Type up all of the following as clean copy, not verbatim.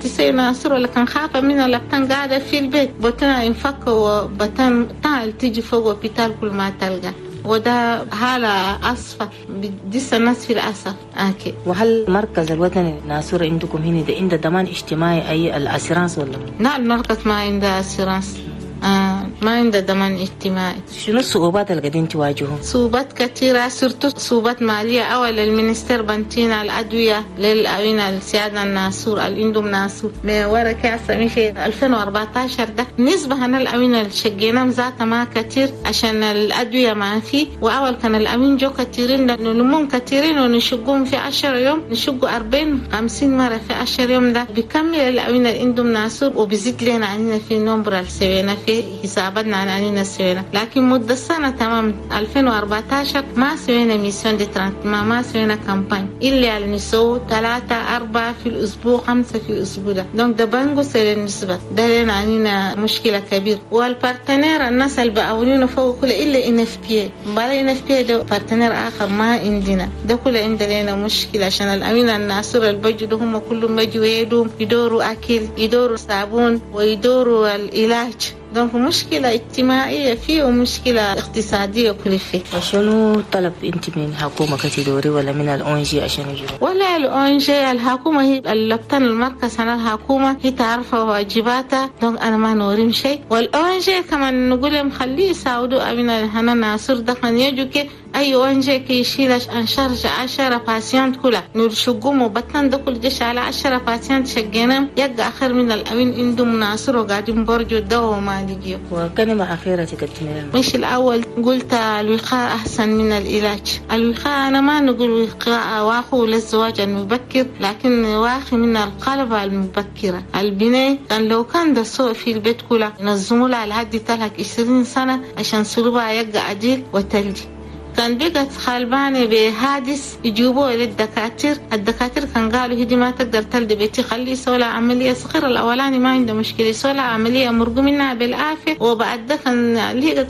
تسي ناصر ولا كان خافة منها لبتان قاعدة في البيت بطنها ينفك وبطن تعال تيجي فوق وبيتال كل ما تلقى وده حالة أصفى بديس الناس في الأسف. وهل مركز الوطني ناصر عندكم هنا ده عنده ضمان اجتماعي أي الأسيرانس ولا؟ لا المركز ما عنده أسيرانس، ما عنده ضمان اجتماعي. شنو الصعوبات اللي قاعدين تواجههم؟ صعوبات كثيرة، صرت صعوبات مالية. أول المينستر بنتينا الأدوية للأوينة السيادة الناسور الإندوم ناسور ورا كاسة مشي 2014 ده نسبة هنا الأوينة اللي شقينا مزاتة ما كتير عشان الأدوية ما في. وأول كان الأوين جو كتيرين نلمون كتيرين ونشقهم في 10 يوم، نشقوا 40-50 مرة في 10 يوم. ده بيكمل الأوينة الإندوم ناسور وبيزيد لنا عنينا في نمبر السوينا في حساباتنا عنينا السوينا. لكن مدة السنة تمام 2014 ما سوينا ميسيون دي ترانتما، ما سوينا كامباني إلا اللي نسوه 3-4 في الأسبوع 5 في الأسبوع. ده دونك ده بنقص النسبة ده لنا عنينا مشكلة كبيرة. والبارتنير الناس اللي بأولينا فوق كل إلا NFPA بلا NFPA ده بارتنير آخر ما عندنا، ده كل عندنا لنا مشكلة عشان الأمين الناصر البجد هم كلهم بيجوا يدوروا أكل يدوروا صابون ويدوروا العلاج. دونك مشكلة اجتماعية فيه ومشكلة اقتصادية كل فيه. وشنو طلب انت من الحكومة كتدوري ولا من الأونجي عشان يجوا؟ ولا الأونجي، الحكومة هي اللبتان المركز عن الحكومة هي تعرف واجباتها. دونك أنا ما نوريم شيء. والأونجي كمان نقول لهم خليه يساعدوا أبينا هنا ناصر ده كان يجوا كي أي أونجي كي يشيل أنشارج 10 باسيانت كلها نرشقهم وبطن ده كل جيش على 10 باسيانت شقينا يقع آخر من الأمين عندهم ناصر وقاعدين برجوا الدواء وما وكلمة أخيرة تقدميها؟ مش الأول قلت الوقاء أحسن من العلاج. الوقاء أنا ما نقول وقاء واخو للزواج المبكر، لكن واخي من القلب المبكرة. البناء كان لو كان ده سوء في البيت كله ينظموا لها الهدي تلك 20 سنة عشان سلوبها يقع عديل وتلجي. كان بقت خالبانة بحادث يجيبوه للدكاتر، الدكاتر كان قالوا هدي ما تقدر تلد بيتي خلي يسوي عملية صغيرة. الأولاني ما عنده مشكلة يسوي عملية مرقو منها بالعافية، وبعد ده كان لقت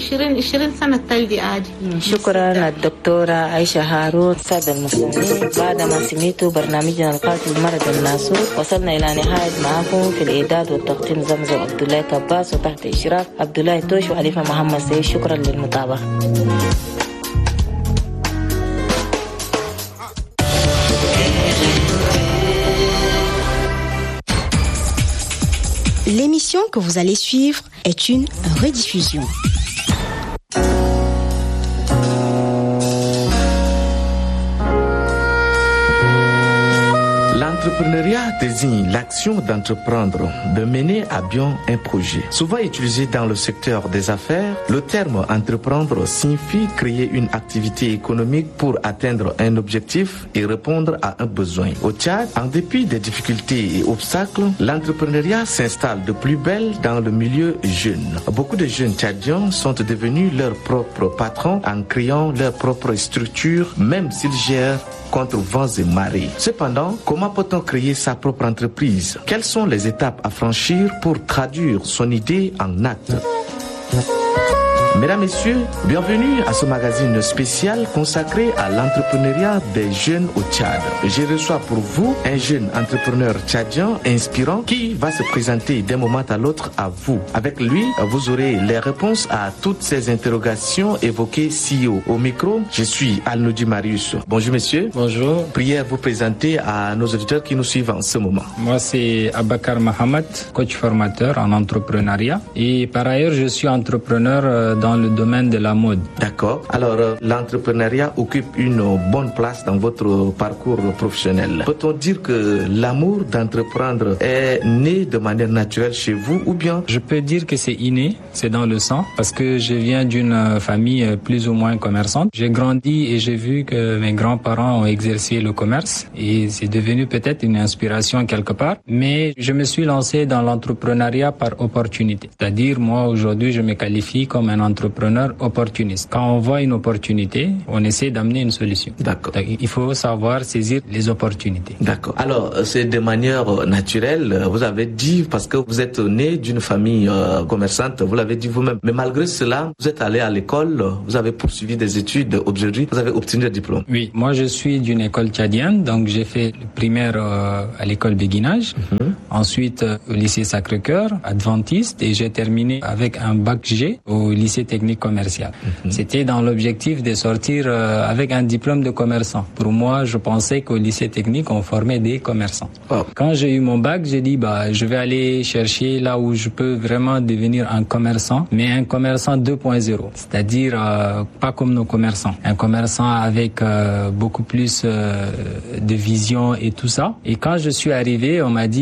25-20 سنة تلدي عادي. شكرا الدكتورة عائشة هارون. سادة المستمعين، بعد ما سمعتوا برنامجنا القاتل مرض الناسور وصلنا إلى نهاية معكم في الإعداد والتقديم زمزم عبد الله كباس وتحت إشراف عبد الله توش وحليفة محمد سيد. شكرا للمتابعة. L'émission que vous allez suivre est une rediffusion. L'entrepreneuriat désigne l'action d'entreprendre, de mener à bien un projet. Souvent utilisé dans le secteur des affaires, le terme entreprendre signifie créer une activité économique pour atteindre un objectif et répondre à un besoin. Au Tchad, en dépit des difficultés et obstacles, l'entrepreneuriat s'installe de plus belle dans le milieu jeune. Beaucoup de jeunes Tchadiens sont devenus leurs propres patrons en créant leur propre structure, même s'ils gèrent contre vents et marées. Cependant, comment peut-on créer sa propre entreprise? Quelles sont les étapes à franchir pour traduire son idée en acte? Mesdames, Messieurs, bienvenue à ce magazine spécial consacré à l'entrepreneuriat des jeunes au Tchad. Je reçois pour vous un jeune entrepreneur tchadien inspirant qui va se présenter d'un moment à l'autre à vous. Avec lui, vous aurez les réponses à toutes ces interrogations évoquées si haut. Au micro, je suis Alnoudi Marius. Bonjour monsieur. Bonjour. Prière vous présenter à nos auditeurs qui nous suivent en ce moment. Moi c'est Abakar Mohamed, coach formateur en entrepreneuriat. Et par ailleurs, je suis entrepreneur dans le domaine de la mode. D'accord. Alors, l'entrepreneuriat occupe une bonne place dans votre parcours professionnel. Peut-on dire que l'amour d'entreprendre est né de manière naturelle chez vous ou bien? Je peux dire que c'est inné, c'est dans le sang, parce que je viens d'une famille plus ou moins commerçante. J'ai grandi et j'ai vu que mes grands-parents ont exercé le commerce et c'est devenu peut-être une inspiration quelque part. Mais je me suis lancé dans l'entrepreneuriat par opportunité. C'est-à-dire, moi, aujourd'hui, je me qualifie comme un entrepreneur opportuniste. Quand on voit une opportunité, on essaie d'amener une solution. D'accord. Donc, il faut savoir saisir les opportunités. D'accord. Alors, c'est de manière naturelle, vous avez dit, parce que vous êtes né d'une famille commerçante, vous l'avez dit vous-même. Mais malgré cela, vous êtes allé à l'école, vous avez poursuivi des études. Aujourd'hui, vous avez obtenu le diplôme. Oui, moi je suis d'une école tchadienne, donc j'ai fait le primaire à l'école Béguinage, ensuite au lycée Sacré-Cœur, adventiste, et j'ai terminé avec un bac G au lycée technique commercial. C'était dans l'objectif de sortir avec un diplôme de commerçant. Pour moi, je pensais qu'au lycée technique, on formait des commerçants. Oh. Quand j'ai eu mon bac, j'ai dit, je vais aller chercher là où je peux vraiment devenir un commerçant, mais un commerçant 2.0, c'est-à-dire pas comme nos commerçants. Un commerçant avec beaucoup plus de vision et tout ça. Et quand je suis arrivé, on m'a dit,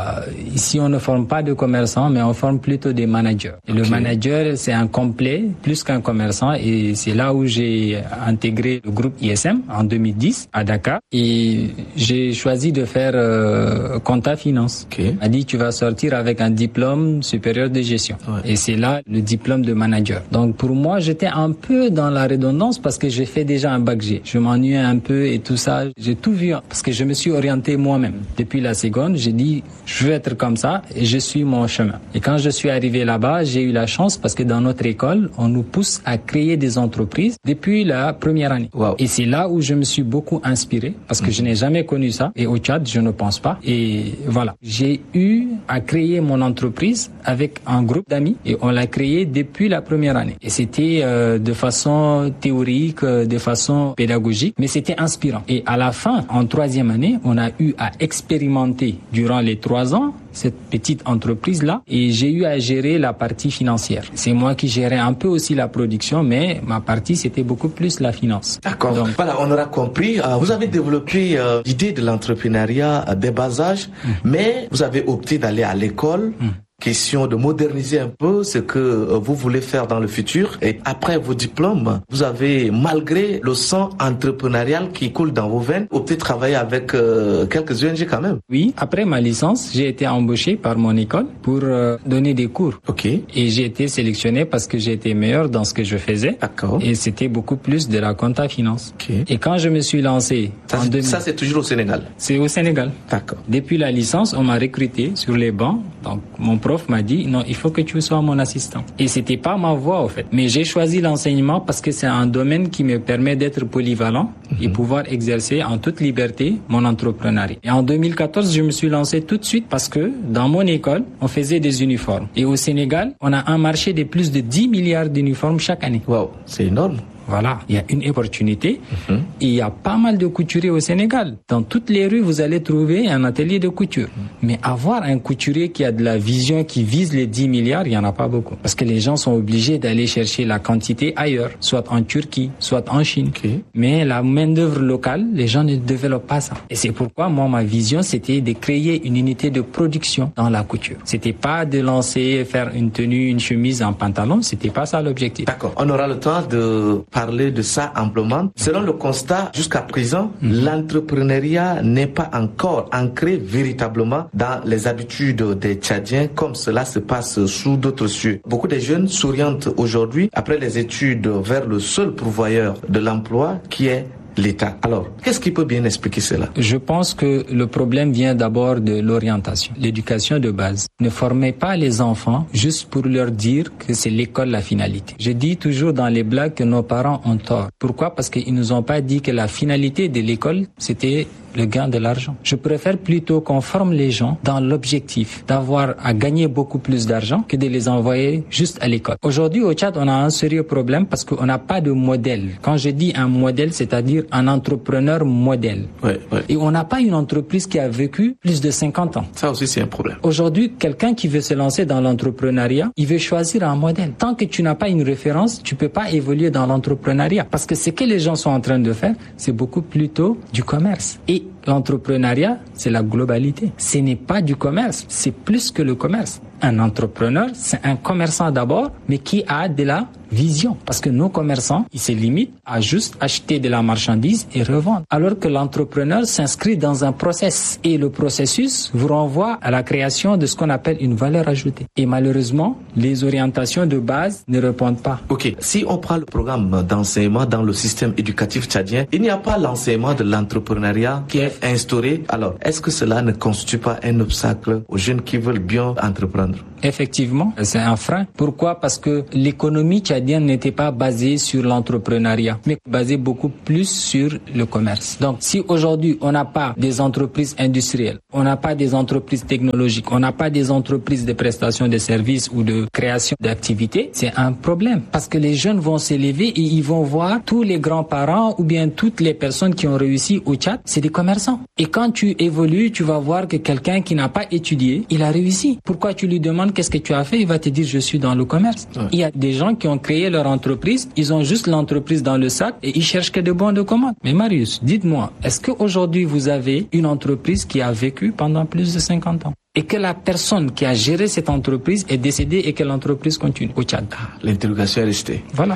ici on ne forme pas de commerçants, mais on forme plutôt des managers. Et le manager, c'est un complet, plus qu'un commerçant, et c'est là où j'ai intégré le groupe ISM en 2010 à Dakar, et j'ai choisi de faire compta finance. On m'a dit, tu vas sortir avec un diplôme supérieur de gestion. Et c'est là le diplôme de manager. Donc pour moi, j'étais un peu dans la redondance parce que j'ai fait déjà un bac G. Je m'ennuyais un peu et tout ça. J'ai tout vu parce que je me suis orienté moi-même. Depuis la seconde, j'ai dit, je veux être comme ça et je suis mon chemin. Et quand je suis arrivé là-bas, j'ai eu la chance parce que dans notre école, on nous pousse à créer des entreprises depuis la première année. Wow. Et c'est là où je me suis beaucoup inspiré parce que je n'ai jamais connu ça. Et au Tchad, je ne pense pas. Et voilà. J'ai eu à créer mon entreprise avec un groupe d'amis et on l'a créé depuis la première année. Et c'était de façon théorique, de façon pédagogique, mais c'était inspirant. Et à la fin, en troisième année, on a eu à expérimenter durant les 3 ans cette petite entreprise-là et j'ai eu à gérer la partie financière. C'est moi qui gérais un peu aussi la production, mais ma partie, c'était beaucoup plus la finance. D'accord. Donc, voilà, on aura compris. Vous avez développé l'idée de l'entrepreneuriat dès bas âge, mais vous avez opté d'aller à l'école. Question de moderniser un peu ce que vous voulez faire dans le futur. Et après vos diplômes, vous avez, malgré le sang entrepreneurial qui coule dans vos veines, opté travailler avec quelques ONG quand même. Oui, après ma licence, j'ai été embauché par mon école pour donner des cours. Ok. Et j'ai été sélectionné parce que j'étais meilleur dans ce que je faisais. D'accord. Et c'était beaucoup plus de la compta finance. Ok. Et quand je me suis lancé... Ça, c'est toujours au Sénégal? C'est au Sénégal. D'accord. Depuis la licence, on m'a recruté sur les bancs. Donc, mon prof m'a dit, non, il faut que tu sois mon assistant. Et c'était pas ma voie, en fait. Mais j'ai choisi l'enseignement parce que c'est un domaine qui me permet d'être polyvalent et pouvoir exercer en toute liberté mon entrepreneuriat. Et en 2014, je me suis lancé tout de suite parce que dans mon école, on faisait des uniformes. Et au Sénégal, on a un marché de plus de 10 milliards d'uniformes chaque année. Wow, c'est énorme. Voilà, il y a une opportunité et il y a pas mal de couturiers au Sénégal. Dans toutes les rues, vous allez trouver un atelier de couture. Mais avoir un couturier qui a de la vision, qui vise les 10 milliards, il n'y en a pas beaucoup. Parce que les gens sont obligés d'aller chercher la quantité ailleurs, soit en Turquie, soit en Chine. Okay. Mais la main-d'œuvre locale, les gens ne développent pas ça. Et c'est pourquoi, moi, ma vision, c'était de créer une unité de production dans la couture. C'était pas de lancer, faire une tenue, une chemise, un pantalon. C'était pas ça l'objectif. D'accord. On aura le temps de parler de ça amplement. Selon le constat, jusqu'à présent, l'entrepreneuriat n'est pas encore ancré véritablement dans les habitudes des Tchadiens comme cela se passe sous d'autres cieux. Beaucoup de jeunes s'orientent aujourd'hui, après les études, vers le seul pourvoyeur de l'emploi qui est l'État. Alors, qu'est-ce qui peut bien expliquer cela? Je pense que le problème vient d'abord de l'orientation, l'éducation de base. Ne formez pas les enfants juste pour leur dire que c'est l'école la finalité. Je dis toujours dans les blagues que nos parents ont tort. Pourquoi? Parce qu'ils nous ont pas dit que la finalité de l'école, c'était le gain de l'argent. Je préfère plutôt qu'on forme les gens dans l'objectif d'avoir à gagner beaucoup plus d'argent que de les envoyer juste à l'école. Aujourd'hui, au Tchad, on a un sérieux problème parce qu'on n'a pas de modèle. Quand je dis un modèle, c'est-à-dire un entrepreneur modèle. Ouais. Et on n'a pas une entreprise qui a vécu plus de 50 ans. Ça aussi, c'est un problème. Aujourd'hui, quelqu'un qui veut se lancer dans l'entrepreneuriat, il veut choisir un modèle. Tant que tu n'as pas une référence, tu peux pas évoluer dans l'entrepreneuriat. Parce que ce que les gens sont en train de faire, c'est beaucoup plutôt du commerce. Et l'entrepreneuriat, c'est la globalité. Ce n'est pas du commerce, c'est plus que le commerce. Un entrepreneur, c'est un commerçant d'abord, mais qui a de la vision. Parce que nos commerçants, ils se limitent à juste acheter de la marchandise et revendre. Alors que l'entrepreneur s'inscrit dans un process. Et le processus vous renvoie à la création de ce qu'on appelle une valeur ajoutée. Et malheureusement, les orientations de base ne répondent pas. Ok, si on prend le programme d'enseignement dans le système éducatif tchadien, il n'y a pas l'enseignement de l'entrepreneuriat qui est instauré. Alors, est-ce que cela ne constitue pas un obstacle aux jeunes qui veulent bien entreprendre? Effectivement, c'est un frein. Pourquoi? Parce que l'économie tchadienne n'était pas basée sur l'entrepreneuriat, mais basée beaucoup plus sur le commerce. Donc, si aujourd'hui on n'a pas des entreprises industrielles, on n'a pas des entreprises technologiques, on n'a pas des entreprises de prestation de services ou de création d'activités, c'est un problème. Parce que les jeunes vont s'élever et ils vont voir tous les grands-parents ou bien toutes les personnes qui ont réussi au Tchad, c'est des commerçants. Et quand tu évolues, tu vas voir que quelqu'un qui n'a pas étudié, il a réussi. Pourquoi tu lui demandes qu'est-ce que tu as fait? Il va te dire je suis dans le commerce. Ouais. Il y a des gens qui ont créé leur entreprise, ils ont juste l'entreprise dans le sac et ils cherchent que de bons de commande. Mais Marius, dites-moi, est-ce qu'aujourd'hui vous avez une entreprise qui a vécu pendant plus de 50 ans? Et que la personne qui a géré cette entreprise est décédée et que l'entreprise continue au Tchad? L'interrogation est restée. Voilà.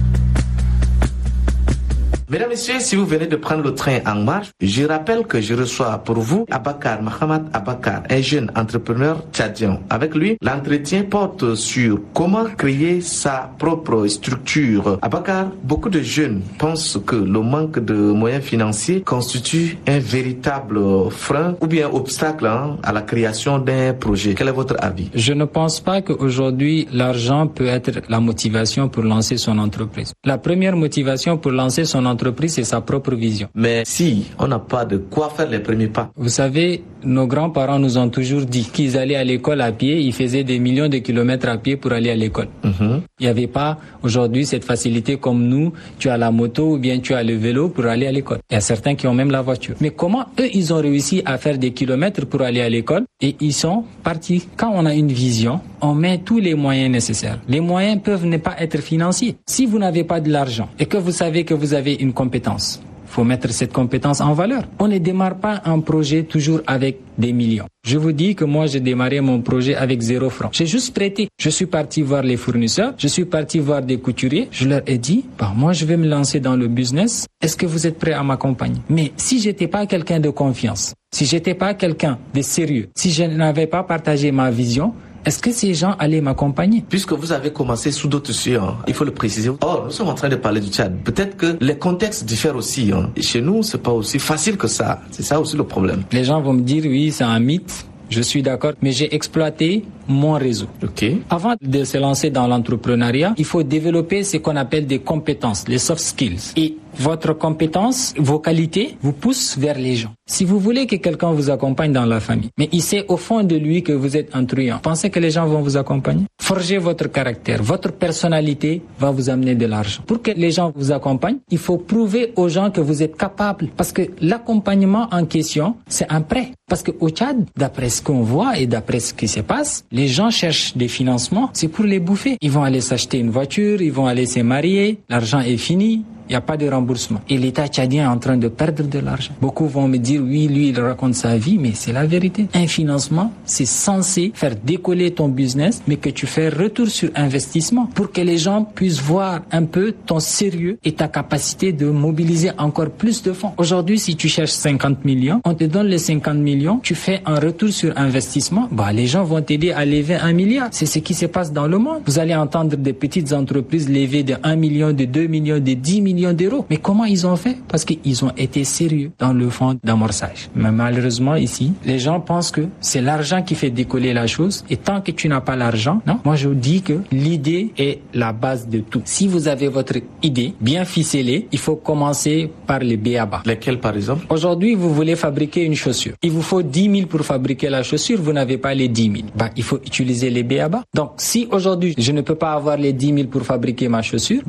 Mesdames, Messieurs, si vous venez de prendre le train en marche, je rappelle que je reçois pour vous Abakar Mahamat Abakar, un jeune entrepreneur tchadien. Avec lui, l'entretien porte sur comment créer sa propre structure. Abakar, beaucoup de jeunes pensent que le manque de moyens financiers constitue un véritable frein ou bien obstacle à la création d'un projet. Quel est votre avis? Je ne pense pas qu'aujourd'hui, l'argent peut être la motivation pour lancer son entreprise. La première motivation pour lancer son entreprise, c'est sa propre vision. Mais si on n'a pas de quoi faire les premiers pas. Vous savez, nos grands-parents nous ont toujours dit qu'ils allaient à l'école à pied, ils faisaient des millions de kilomètres à pied pour aller à l'école. Il n'y avait pas aujourd'hui cette facilité comme nous, tu as la moto ou bien tu as le vélo pour aller à l'école. Il y a certains qui ont même la voiture. Mais comment eux, ils ont réussi à faire des kilomètres pour aller à l'école et ils sont partis. Quand on a une vision, on met tous les moyens nécessaires. Les moyens peuvent ne pas être financiers. Si vous n'avez pas de l'argent et que vous savez que vous avez une compétence, faut mettre cette compétence en valeur. On ne démarre pas un projet toujours avec des millions. Je vous dis que moi, j'ai démarré mon projet avec 0 francs. J'ai juste prêté. Je suis parti voir les fournisseurs, je suis parti voir des couturiers. Je leur ai dit, moi, je vais me lancer dans le business. Est-ce que vous êtes prêts à m'accompagner? Mais si j'étais pas quelqu'un de confiance, si j'étais pas quelqu'un de sérieux, si je n'avais pas partagé ma vision, est-ce que ces gens allaient m'accompagner? Puisque vous avez commencé sous d'autres cieux, il faut le préciser. Or, nous sommes en train de parler du Tchad. Peut-être que les contextes diffèrent aussi. Chez nous, c'est pas aussi facile que ça. C'est ça aussi le problème. Les gens vont me dire, oui, c'est un mythe. Je suis d'accord, mais j'ai exploité mon réseau. Okay. Avant de se lancer dans l'entrepreneuriat, il faut développer ce qu'on appelle des compétences, les soft skills. Et votre compétence, vos qualités vous poussent vers les gens. Si vous voulez que quelqu'un vous accompagne dans la famille, mais il sait au fond de lui que vous êtes intruyant, pensez que les gens vont vous accompagner? Forgez votre caractère, votre personnalité va vous amener de l'argent. Pour que les gens vous accompagnent, il faut prouver aux gens que vous êtes capable. Parce que l'accompagnement en question, c'est un prêt. Parce qu'au Tchad, d'après ce qu'on voit et d'après ce qui se passe, les gens cherchent des financements, c'est pour les bouffer. Ils vont aller s'acheter une voiture, ils vont aller se marier, l'argent est fini. Il n'y a pas de remboursement. Et l'État tchadien est en train de perdre de l'argent. Beaucoup vont me dire, oui, lui, il raconte sa vie, mais c'est la vérité. Un financement, c'est censé faire décoller ton business, mais que tu fais retour sur investissement pour que les gens puissent voir un peu ton sérieux et ta capacité de mobiliser encore plus de fonds. Aujourd'hui, si tu cherches 50 millions, on te donne les 50 millions, tu fais un retour sur investissement, les gens vont t'aider à lever 1 milliard. C'est ce qui se passe dans le monde. Vous allez entendre des petites entreprises lever de 1 million, de 2 millions, de 10 millions d'euros. Mais comment ils ont fait? Parce qu'ils ont été sérieux dans le fonds d'amorçage. Mais malheureusement, ici, les gens pensent que c'est l'argent qui fait décoller la chose. Et tant que tu n'as pas l'argent, non. Moi, je vous dis que l'idée est la base de tout. Si vous avez votre idée bien ficelée, il faut commencer par les b.a.-ba. Lesquels, par exemple? Aujourd'hui, vous voulez fabriquer une chaussure. Il vous faut 10 000 pour fabriquer la chaussure. Vous n'avez pas les 10 000. Il faut utiliser les b.a.-ba. Donc, si aujourd'hui, je ne peux pas avoir les 10 000 pour fabriquer ma chaussure,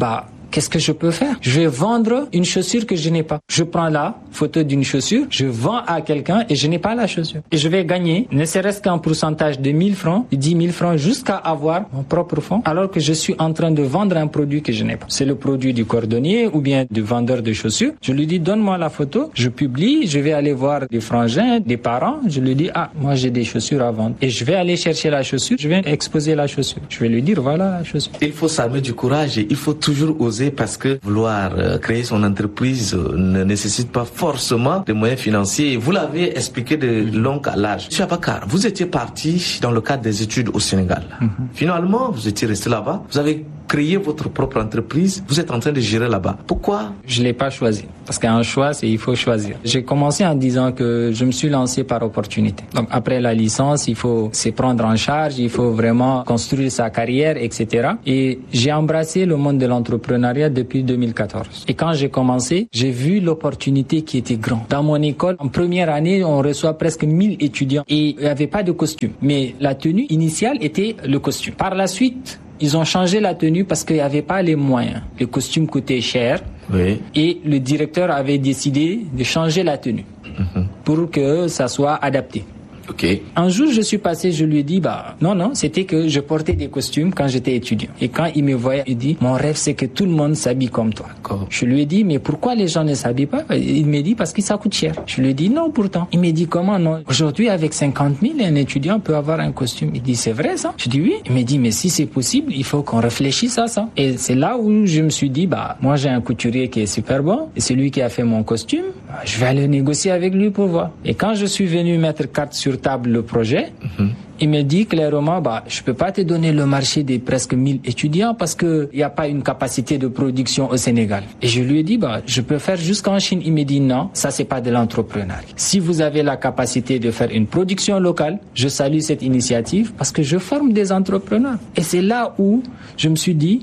qu'est-ce que je peux faire? Je vais vendre une chaussure que je n'ai pas. Je prends la photo d'une chaussure, je vends à quelqu'un et je n'ai pas la chaussure. Et je vais gagner, ne serait-ce qu'un pourcentage de 1000 francs, 10 000 francs, jusqu'à avoir mon propre fonds, alors que je suis en train de vendre un produit que je n'ai pas. C'est le produit du cordonnier ou bien du vendeur de chaussures. Je lui dis, donne-moi la photo, je publie, je vais aller voir des frangins, des parents, je lui dis, moi j'ai des chaussures à vendre. Et je vais aller chercher la chaussure, je vais exposer la chaussure. Je vais lui dire, voilà la chaussure. Il faut s'armer du courage et il faut toujours oser parce que vouloir créer son entreprise ne nécessite pas forcément des moyens financiers. Vous l'avez expliqué de long à large. M. Abakar, vous étiez parti dans le cadre des études au Sénégal. Finalement, vous étiez resté là-bas. Vous avez créé votre propre entreprise. Vous êtes en train de gérer là-bas. Pourquoi? Je l'ai pas choisi. Parce qu'un choix, il faut choisir. J'ai commencé en disant que je me suis lancé par opportunité. Donc, après la licence, il faut se prendre en charge, il faut vraiment construire sa carrière, etc. Et j'ai embrassé le monde de l'entrepreneuriat depuis 2014. Et quand j'ai commencé, j'ai vu l'opportunité qui était grande. Dans mon école, en première année, on reçoit presque 1000 étudiants et il n'y avait pas de costume. Mais la tenue initiale était le costume. Par la suite, ils ont changé la tenue parce qu'il n'y avait pas les moyens. Le costume coûtait cher. Oui. Et le directeur avait décidé de changer la tenue pour que ça soit adapté. Okay. Un jour, je suis passé, je lui ai dit, non, c'était que je portais des costumes quand j'étais étudiant. Et quand il me voyait, il dit, mon rêve, c'est que tout le monde s'habille comme toi. D'accord. Je lui ai dit, mais pourquoi les gens ne s'habillent pas? Il me dit, parce que ça coûte cher. Je lui ai dit, non, pourtant. Il me dit, comment non? Aujourd'hui, avec 50 000, un étudiant peut avoir un costume. Il dit, c'est vrai, ça? Je dis, oui. Il me dit, mais si c'est possible, il faut qu'on réfléchisse à ça. Et c'est là où je me suis dit, moi, j'ai un couturier qui est super bon. Et c'est lui qui a fait mon costume. Je vais aller négocier avec lui pour voir. Et quand je suis venu mettre carte sur table le projet, il me dit clairement, je peux pas te donner le marché des presque 1000 étudiants parce que il y a pas une capacité de production au Sénégal. Et je lui ai dit, je peux faire jusqu'en Chine. Il me dit, non, ça c'est pas de l'entrepreneuriat. Si vous avez la capacité de faire une production locale, je salue cette initiative parce que je forme des entrepreneurs. Et c'est là où je me suis dit,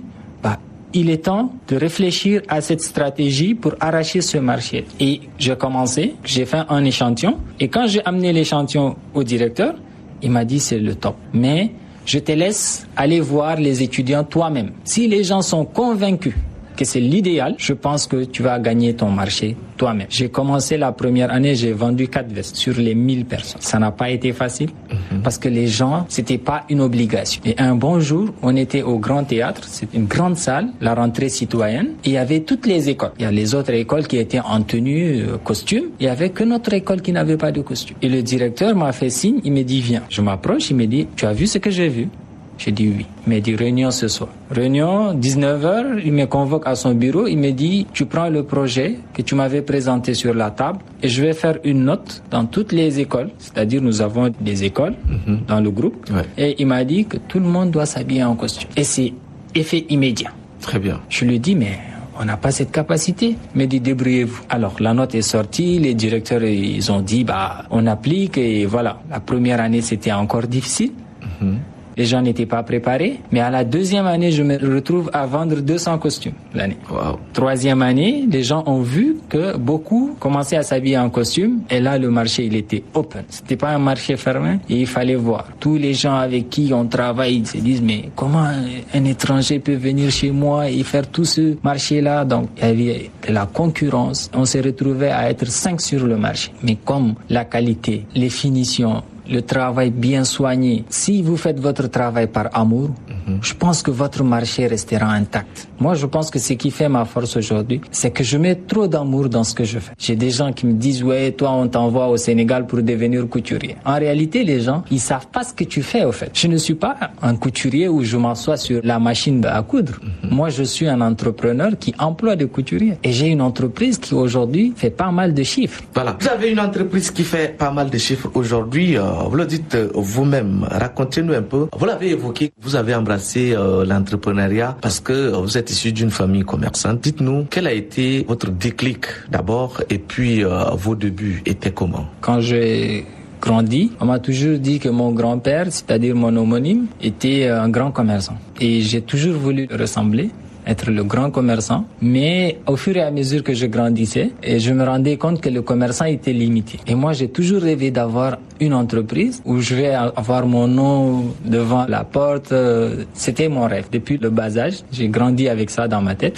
il est temps de réfléchir à cette stratégie pour arracher ce marché. Et j'ai commencé, j'ai fait un échantillon. Et quand j'ai amené l'échantillon au directeur, il m'a dit c'est le top. Mais je te laisse aller voir les étudiants toi-même. Si les gens sont convaincus que c'est l'idéal, je pense que tu vas gagner ton marché toi-même. J'ai commencé la première année, j'ai vendu 4 vestes sur les 1000 personnes. Ça n'a pas été facile parce que les gens, c'était pas une obligation. Et un bon jour, on était au Grand Théâtre, c'est une grande salle, la rentrée citoyenne, et il y avait toutes les écoles. Il y a les autres écoles qui étaient en tenue, costume, il y avait que notre école qui n'avait pas de costume. Et le directeur m'a fait signe, il me dit viens. Je m'approche, il me dit tu as vu ce que j'ai vu? J'ai dit oui. Il m'a dit réunion ce soir. Réunion, 19h, il me convoque à son bureau, il me dit tu prends le projet que tu m'avais présenté sur la table et je vais faire une note dans toutes les écoles, c'est-à-dire nous avons des écoles dans le groupe, et il m'a dit que tout le monde doit s'habiller en costume. Et c'est effet immédiat. Très bien. Je lui dis mais on n'a pas cette capacité. Il m'a dit débrouillez-vous. Alors la note est sortie, les directeurs ils ont dit on applique et voilà. La première année c'était encore difficile. Les gens n'étaient pas préparés. Mais à la deuxième année, je me retrouve à vendre 200 costumes l'année. Wow. Troisième année, les gens ont vu que beaucoup commençaient à s'habiller en costume. Et là, le marché, il était open. C'était pas un marché fermé. Et il fallait voir. Tous les gens avec qui on travaille, ils se disent, mais comment un étranger peut venir chez moi et faire tout ce marché-là? Donc, il y avait de la concurrence. On s'est retrouvé à être 5 sur le marché. Mais comme la qualité, les finitions, le travail bien soigné. Si vous faites votre travail par amour, je pense que votre marché restera intact. Moi, je pense que ce qui fait ma force aujourd'hui, c'est que je mets trop d'amour dans ce que je fais. J'ai des gens qui me disent, ouais, toi, on t'envoie au Sénégal pour devenir couturier. En réalité, les gens, ils savent pas ce que tu fais, au fait. Je ne suis pas un couturier où je m'assois sur la machine à coudre. Moi, je suis un entrepreneur qui emploie des couturiers. Et j'ai une entreprise qui, aujourd'hui, fait pas mal de chiffres. Voilà. Vous avez une entreprise qui fait pas mal de chiffres aujourd'hui. Vous le dites vous-même. Racontez-nous un peu. Vous l'avez évoqué, vous avez embrassé l'entrepreneuriat parce que vous êtes issu d'une famille commerçante. Dites-nous, quel a été votre déclic d'abord et puis vos débuts étaient comment? Quand j'ai grandi, on m'a toujours dit que mon grand-père, c'est-à-dire mon homonyme, était un grand commerçant. Et j'ai toujours voulu ressembler, être le grand commerçant, mais au fur et à mesure que je grandissais, et je me rendais compte que le commerçant était limité. Et moi, j'ai toujours rêvé d'avoir une entreprise où je vais avoir mon nom devant la porte. C'était mon rêve. Depuis le bas âge, j'ai grandi avec ça dans ma tête. Okay.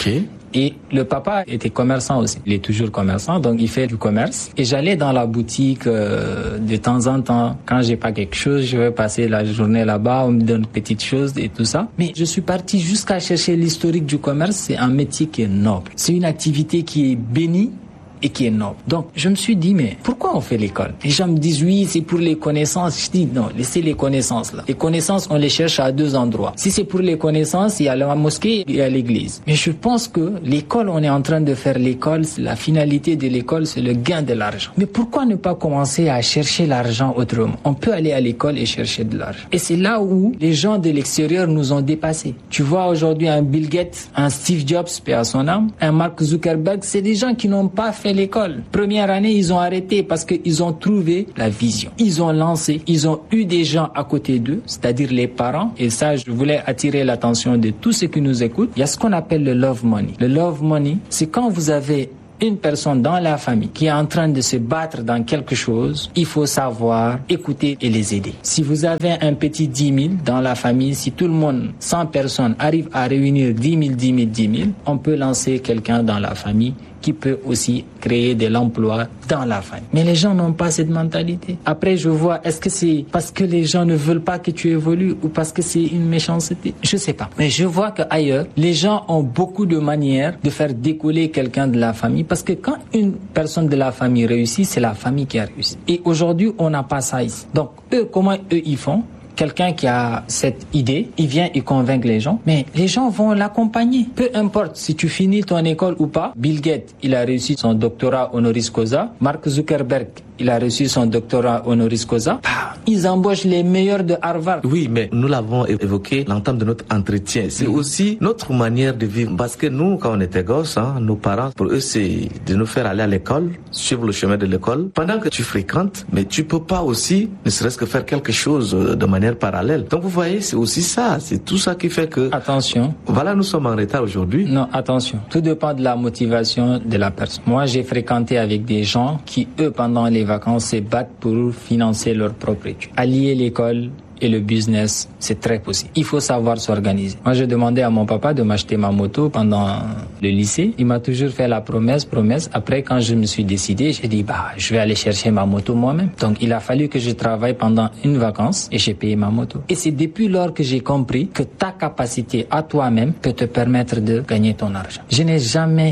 Et le papa était commerçant aussi. Il est toujours commerçant, donc il fait du commerce. Et j'allais dans la boutique de temps en temps. Quand j'ai pas quelque chose, je vais passer la journée là-bas, on me donne petites choses et tout ça. Mais je suis parti jusqu'à chercher l'historique du commerce. C'est un métier qui est noble. C'est une activité qui est bénie et qui est noble. Donc, je me suis dit, mais pourquoi on fait l'école? Les gens me disent, oui, c'est pour les connaissances. Je dis, non, laissez les connaissances là. Les connaissances, on les cherche à 2 endroits. Si c'est pour les connaissances, il y a la mosquée et il y a l'église. Mais je pense que l'école, on est en train de faire l'école. La finalité de l'école, c'est le gain de l'argent. Mais pourquoi ne pas commencer à chercher l'argent autrement? On peut aller à l'école et chercher de l'argent. Et c'est là où les gens de l'extérieur nous ont dépassés. Tu vois aujourd'hui un Bill Gates, un Steve Jobs, paix à son âme, un Mark Zuckerberg, c'est des gens qui n'ont pas fait l'école. Première année, ils ont arrêté parce qu'ils ont trouvé la vision. Ils ont lancé, ils ont eu des gens à côté d'eux, c'est-à-dire les parents. Et ça, je voulais attirer l'attention de tous ceux qui nous écoutent. Il y a ce qu'on appelle le love money. Le love money, c'est quand vous avez une personne dans la famille qui est en train de se battre dans quelque chose, il faut savoir écouter et les aider. Si vous avez un petit 10 000 dans la famille, si tout le monde, 100 personnes arrivent à réunir 10 000, on peut lancer quelqu'un dans la famille qui peut aussi créer de l'emploi dans la famille. Mais les gens n'ont pas cette mentalité. Après, je vois, est-ce que c'est parce que les gens ne veulent pas que tu évolues ou parce que c'est une méchanceté? Je sais pas. Mais je vois qu'ailleurs, les gens ont beaucoup de manières de faire décoller quelqu'un de la famille parce que quand une personne de la famille réussit, c'est la famille qui a réussi. Et aujourd'hui, on n'a pas ça ici. Donc, comment ils font? Quelqu'un qui a cette idée, il vient, il convainc les gens, mais les gens vont l'accompagner. Peu importe si tu finis ton école ou pas. Bill Gates, il a réussi son doctorat honoris causa. Mark Zuckerberg, il a reçu son doctorat honoris causa. Ils embauchent les meilleurs de Harvard. Oui, mais nous l'avons évoqué l'entame de notre entretien. C'est aussi notre manière de vivre. Parce que nous, quand on était gosses, nos parents, pour eux, c'est de nous faire aller à l'école, suivre le chemin de l'école. Pendant que tu fréquentes, mais tu peux pas aussi, ne serait-ce que faire quelque chose de manière parallèle. Donc vous voyez, c'est aussi ça. C'est tout ça qui fait que... Attention. Voilà, nous sommes en retard aujourd'hui. Non, attention. Tout dépend de la motivation de la personne. Moi, j'ai fréquenté avec des gens qui, eux, pendant les vacances, se battent pour financer leur propre étude. Allier l'école et le business, c'est très possible. Il faut savoir s'organiser. Moi, j'ai demandé à mon papa de m'acheter ma moto pendant le lycée. Il m'a toujours fait la promesse. Après, quand je me suis décidé, j'ai dit, je vais aller chercher ma moto moi-même. Donc, il a fallu que je travaille pendant une vacance et j'ai payé ma moto. Et c'est depuis lors que j'ai compris que ta capacité à toi-même peut te permettre de gagner ton argent. Je n'ai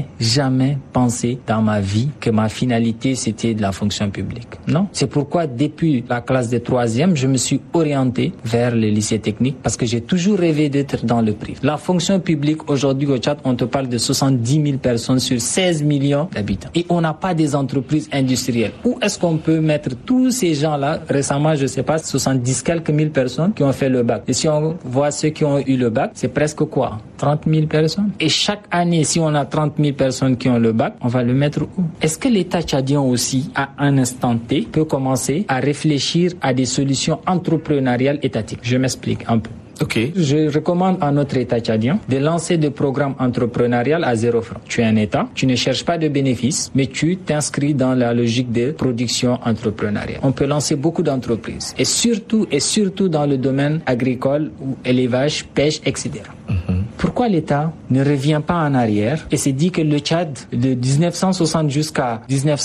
jamais pensé dans ma vie que ma finalité, c'était de la fonction publique. Non. C'est pourquoi, depuis la classe de 3e, je me suis orienté vers le lycée technique parce que j'ai toujours rêvé d'être dans le privé. La fonction publique, aujourd'hui au Tchad, on te parle de 70 000 personnes sur 16 millions d'habitants. Et on n'a pas des entreprises industrielles. Où est-ce qu'on peut mettre tous ces gens-là? Récemment, je sais pas, 70 quelques mille personnes qui ont fait le bac. Et si on voit ceux qui ont eu le bac, c'est presque quoi? 30 000 personnes. Et chaque année, si on a 30 000 personnes qui ont le bac, on va le mettre où? Est-ce que l'État tchadien aussi, à un instant T, peut commencer à réfléchir à des solutions entrepreneuriales étatique? Je m'explique un peu. Okay. Je recommande à notre État tchadien de lancer des programmes entrepreneuriaux à 0 francs. Tu es un État, tu ne cherches pas de bénéfices, mais tu t'inscris dans la logique de production entrepreneuriale. On peut lancer beaucoup d'entreprises et surtout dans le domaine agricole ou élevage, pêche, etc. Pourquoi l'État ne revient pas en arrière et se dit que le Tchad, de 1960 jusqu'à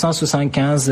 1975,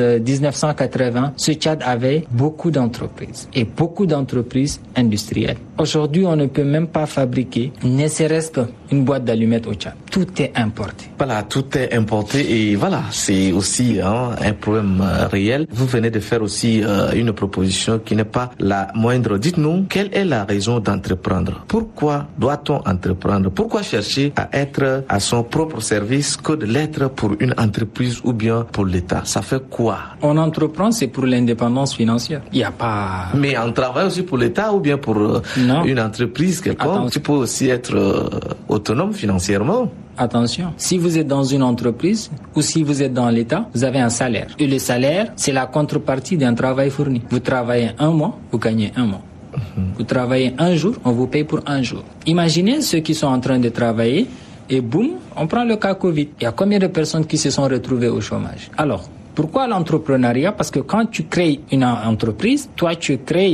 1980, ce Tchad avait beaucoup d'entreprises et beaucoup d'entreprises industrielles. Aujourd'hui, on ne peut même pas fabriquer, ne serait-ce qu'une boîte d'allumettes au Tchad. Tout est importé. Voilà, tout est importé et voilà, c'est aussi un problème réel. Vous venez de faire aussi une proposition qui n'est pas la moindre. Dites-nous, quelle est la raison d'entreprendre? Pourquoi doit-on entreprendre? Pourquoi chercher à être à son propre service que de l'être pour une entreprise ou bien pour l'État? Ça fait quoi? On entreprend, c'est pour l'indépendance financière. Il n'y a pas... Mais on travaille aussi pour l'État ou bien pour une entreprise quelconque? Tu peux aussi être autonome financièrement. Attention, si vous êtes dans une entreprise ou si vous êtes dans l'État, vous avez un salaire. Et le salaire, c'est la contrepartie d'un travail fourni. Vous travaillez un mois, vous gagnez un mois. Vous travaillez un jour, on vous paye pour un jour. Imaginez ceux qui sont en train de travailler et boum, on prend le cas Covid. Il y a combien de personnes qui se sont retrouvées au chômage? Alors, pourquoi l'entrepreneuriat? Parce que quand tu crées une entreprise, toi tu crées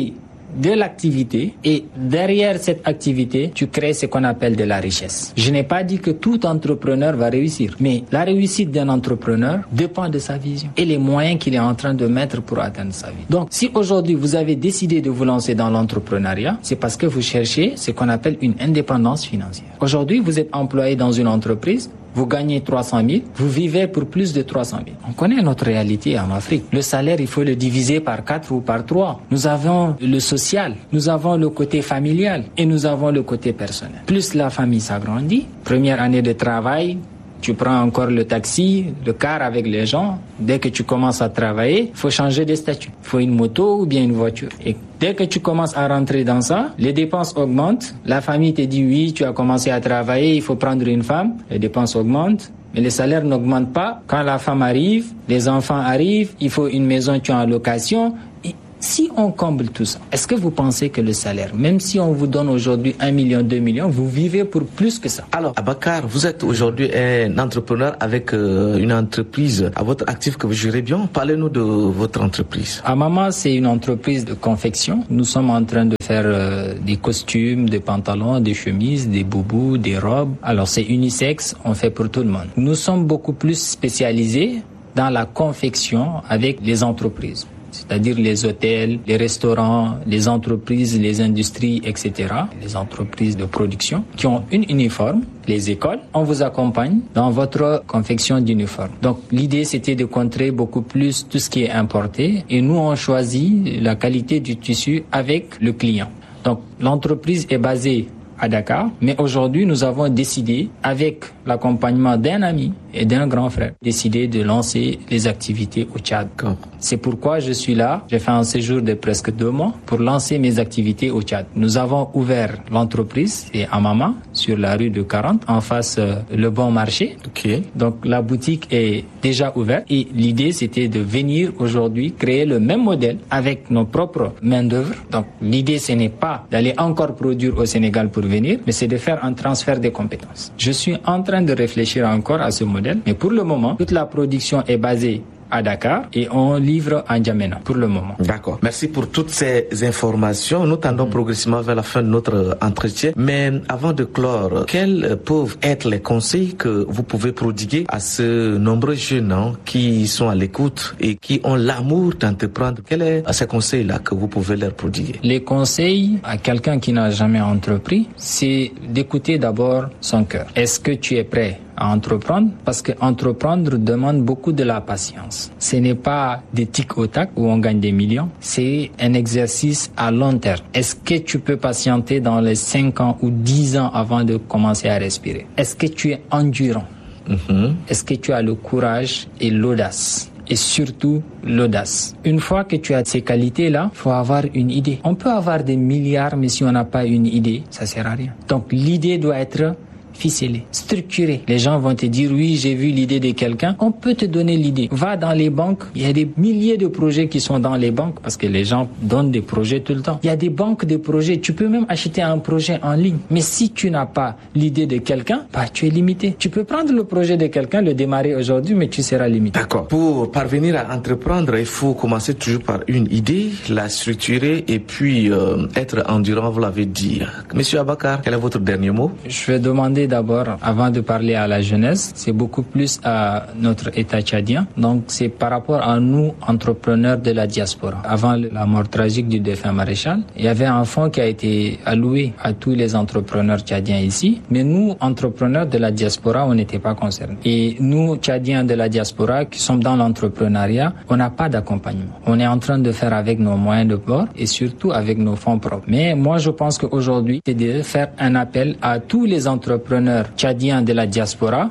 de l'activité et derrière cette activité, tu crées ce qu'on appelle de la richesse. Je n'ai pas dit que tout entrepreneur va réussir, mais la réussite d'un entrepreneur dépend de sa vision et les moyens qu'il est en train de mettre pour atteindre sa vie. Donc, si aujourd'hui vous avez décidé de vous lancer dans l'entrepreneuriat, c'est parce que vous cherchez ce qu'on appelle une indépendance financière. Aujourd'hui, vous êtes employé dans une entreprise, vous gagnez 300 000, vous vivez pour plus de 300 000. On connaît notre réalité en Afrique. Le salaire, il faut le diviser par 4 ou par 3. Nous avons le social, nous avons le côté familial et nous avons le côté personnel. Plus la famille s'agrandit, première année de travail, tu prends encore le taxi, le car avec les gens. Dès que tu commences à travailler, il faut changer de statut. Il faut une moto ou bien une voiture. Et dès que tu commences à rentrer dans ça, les dépenses augmentent. La famille te dit oui, tu as commencé à travailler, il faut prendre une femme. Les dépenses augmentent. Mais les salaires n'augmentent pas. Quand la femme arrive, les enfants arrivent, il faut une maison, tu es en location. Et si on comble tout ça, est-ce que vous pensez que le salaire, même si on vous donne aujourd'hui 1 million, 2 millions, vous vivez pour plus que ça? Alors, Abakar, vous êtes aujourd'hui un entrepreneur avec une entreprise à votre actif que vous gérez bien. Parlez-nous de votre entreprise. Amama, c'est une entreprise de confection. Nous sommes en train de faire des costumes, des pantalons, des chemises, des boubous, des robes. Alors, c'est unisexe, on fait pour tout le monde. Nous sommes beaucoup plus spécialisés dans la confection avec les entreprises. C'est-à-dire les hôtels, les restaurants, les entreprises, les industries, etc., les entreprises de production qui ont une uniforme, les écoles. On vous accompagne dans votre confection d'uniforme. Donc l'idée, c'était de contrer beaucoup plus tout ce qui est importé et nous, on choisit la qualité du tissu avec le client. Donc l'entreprise est basée à Dakar, mais aujourd'hui, nous avons décidé, avec l'accompagnement d'un ami et d'un grand frère, décidé de lancer les activités au Tchad. C'est pourquoi je suis là. J'ai fait un séjour de presque 2 mois pour lancer mes activités au Tchad. Nous avons ouvert l'entreprise, c'est Amama, sur la rue de 40, en face le Bon Marché. Okay. Donc la boutique est déjà ouverte et l'idée, c'était de venir aujourd'hui créer le même modèle avec nos propres main-d'œuvre. Donc l'idée, ce n'est pas d'aller encore produire au Sénégal pour venir, mais c'est de faire un transfert des compétences. Je suis en train de réfléchir encore à ce modèle, mais pour le moment, toute la production est basée à Dakar et on livre en N'Djamena pour le moment. D'accord. Merci pour toutes ces informations. Nous tendons progressivement vers la fin de notre entretien. Mais avant de clore, quels peuvent être les conseils que vous pouvez prodiguer à ce nombreux jeunes qui sont à l'écoute et qui ont l'amour d'entreprendre? Quels sont ces conseils-là que vous pouvez leur prodiguer? Les conseils à quelqu'un qui n'a jamais entrepris, c'est d'écouter d'abord son cœur. Est-ce que tu es prêt à entreprendre? Parce que entreprendre demande beaucoup de la patience. Ce n'est pas des tic au tac où on gagne des millions. C'est un exercice à long terme. Est-ce que tu peux patienter dans les 5 ans ou 10 ans avant de commencer à respirer? Est-ce que tu es endurant? Est-ce que tu as le courage et l'audace? Et surtout l'audace. Une fois que tu as ces qualités-là, il faut avoir une idée. On peut avoir des milliards, mais si on n'a pas une idée, ça sert à rien. Donc l'idée doit être ficelé, structuré. Les gens vont te dire oui, j'ai vu l'idée de quelqu'un. On peut te donner l'idée. Va dans les banques. Il y a des milliers de projets qui sont dans les banques parce que les gens donnent des projets tout le temps. Il y a des banques de projets. Tu peux même acheter un projet en ligne. Mais si tu n'as pas l'idée de quelqu'un, tu es limité. Tu peux prendre le projet de quelqu'un, le démarrer aujourd'hui, mais tu seras limité. D'accord. Pour parvenir à entreprendre, il faut commencer toujours par une idée, la structurer et puis être endurant, vous l'avez dit. Monsieur Abakar, quel est votre dernier mot? Je vais demander d'abord, avant de parler à la jeunesse, c'est beaucoup plus à notre État tchadien. Donc, c'est par rapport à nous, entrepreneurs de la diaspora. Avant la mort tragique du défunt maréchal, il y avait un fonds qui a été alloué à tous les entrepreneurs tchadiens ici. Mais nous, entrepreneurs de la diaspora, on n'était pas concernés. Et nous, tchadiens de la diaspora, qui sommes dans l'entrepreneuriat, on n'a pas d'accompagnement. On est en train de faire avec nos moyens de bord et surtout avec nos fonds propres. Mais moi, je pense qu'aujourd'hui, c'est de faire un appel à tous les entrepreneurs tchadiens de la diaspora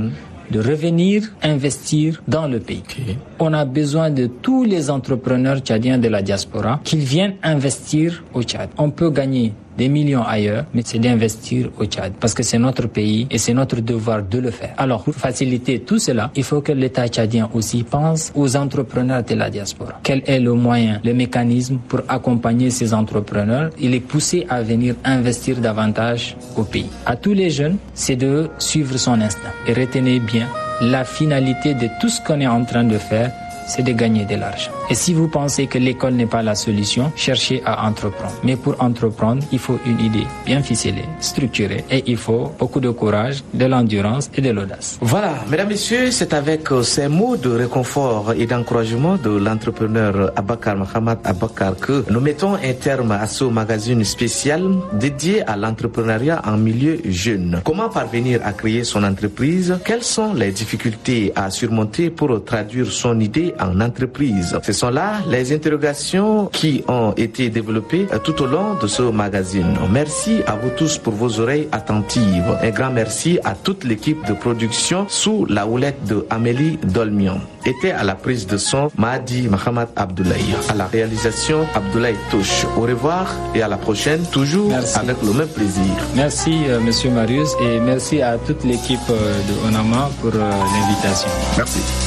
de revenir investir dans le pays. On a besoin de tous les entrepreneurs tchadiens de la diaspora qui viennent investir au Tchad. On peut gagner des millions ailleurs, mais c'est d'investir au Tchad parce que c'est notre pays et c'est notre devoir de le faire. Alors, pour faciliter tout cela, il faut que l'État tchadien aussi pense aux entrepreneurs de la diaspora. Quel est le moyen, le mécanisme pour accompagner ces entrepreneurs et les pousser à venir investir davantage au pays? À tous les jeunes, c'est de suivre son instinct. Et retenez bien, la finalité de tout ce qu'on est en train de faire, c'est de gagner de l'argent. Et si vous pensez que l'école n'est pas la solution, cherchez à entreprendre. Mais pour entreprendre, il faut une idée bien ficelée, structurée, et il faut beaucoup de courage, de l'endurance et de l'audace. Voilà, mesdames, messieurs, c'est avec ces mots de réconfort et d'encouragement de l'entrepreneur Abakar Mohamed Abakar que nous mettons un terme à ce magazine spécial dédié à l'entrepreneuriat en milieu jeune. Comment parvenir à créer son entreprise? Quelles sont les difficultés à surmonter pour traduire son idée en entreprise? Ce sont là les interrogations qui ont été développées tout au long de ce magazine. Merci à vous tous pour vos oreilles attentives. Un grand merci à toute l'équipe de production sous la houlette de Amélie Dolmion. Était à la prise de son Mahdi Mohamed Abdoulaye. À la réalisation Abdoulaye Touche. Au revoir et à la prochaine, toujours avec le même plaisir. Merci Monsieur Marius et merci à toute l'équipe de ONAMA pour l'invitation. Merci.